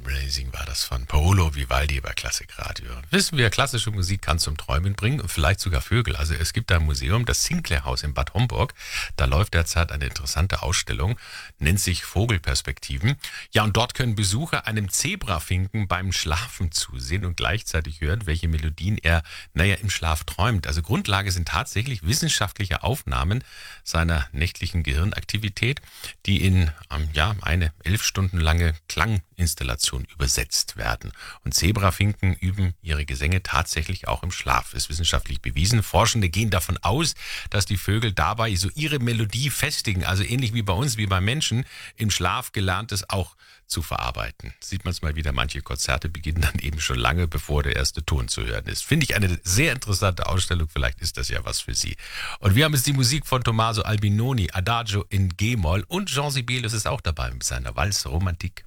Blazing war das von Paolo Vivaldi bei Klassikradio. Wissen wir, klassische Musik kann zum Träumen bringen und vielleicht sogar Vögel. Also es gibt da ein Museum, das Sinclair-Haus in Bad Homburg. Da läuft derzeit eine interessante Ausstellung, nennt sich Vogelperspektiven. Ja, und dort können Besucher einem Zebrafinken beim Schlafen zusehen und gleichzeitig hören, welche Melodien er, im Schlaf träumt. Also Grundlage sind tatsächlich wissenschaftliche Aufnahmen seiner nächtlichen Gehirnaktivität, die in eine 11 Stunden lange Klanginstallation übersetzt werden. Und Zebrafinken üben ihre Gesänge tatsächlich auch im Schlaf. Ist wissenschaftlich bewiesen. Forschende gehen davon aus, dass die Vögel dabei so ihre Melodie festigen, also ähnlich wie bei uns, wie beim Menschen, im Schlaf Gelerntes auch zu verarbeiten. Sieht man es mal wieder, manche Konzerte beginnen dann eben schon lange, bevor der erste Ton zu hören ist. Finde ich eine sehr interessante Ausstellung, vielleicht ist das ja was für Sie. Und wir haben jetzt die Musik von Tommaso Albinoni, Adagio in G-Moll, und Jean Sibelius ist auch dabei mit seiner Walz Romantik.